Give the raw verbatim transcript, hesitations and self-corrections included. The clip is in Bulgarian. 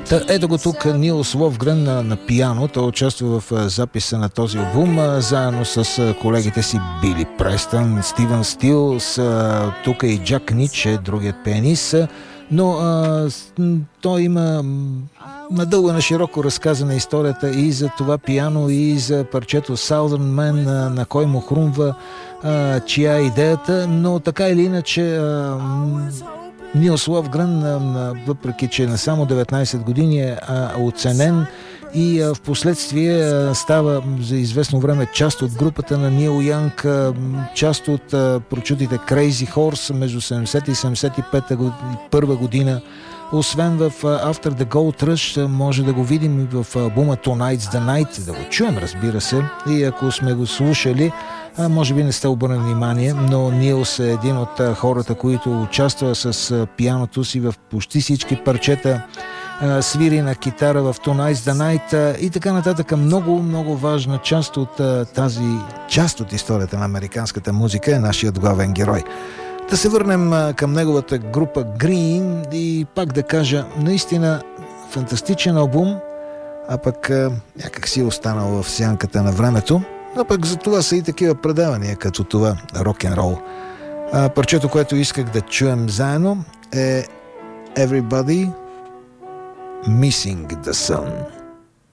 Та, ето го тук Нилс Ловгрен на, на пиано. Той участва в а, записа на този албум, а, заедно с а, колегите си Били Престън, Стивън Стилс, а, тук и Джак Нич, другият пианист. Но а, той има надълго и на широко разказана историята и за това пиано, и за парчето Southern Man, на, на кой му хрумва, а, чия е идеята, но така или иначе а, Нилс Ловгрен, въпреки че на само деветнайсет години е а, оценен и а, в последствие а, става за известно време част от групата на Нил Янг, а, част от а, прочутите Crazy Horse между седемдесета и седемдесет и първа година. Освен в After the Gold Rush, може да го видим в албума Tonight's the Night, да го чуем, разбира се, и ако сме го слушали, може би не сте обърнали внимание, но Нилс е един от хората, които участва с пианото си в почти всички парчета, свири на китара в Tonight's the Night и така нататък. Много, много важна част от тази част от историята на американската музика е нашият главен герой. Да се върнем към неговата група Green и пак да кажа, наистина фантастичен албум, а пък някак си е останал в сянката на времето, а пък за това са и такива предавания, като това рок-н-рол. Парчето, което исках да чуем заедно, е Everybody Missing the Sun.